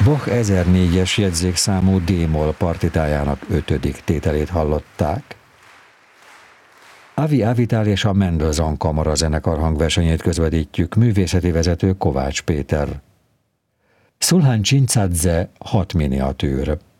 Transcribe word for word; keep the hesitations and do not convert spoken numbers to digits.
Bach ezernégyes jegyzékszámú D-moll partitájának ötödik tételét hallották. Avi Avital és a Mendelssohn Kamarazenekar hangversenyét közvetítjük, művészeti vezető Kovács Péter. Szulhán Csincadze hat miniatűr.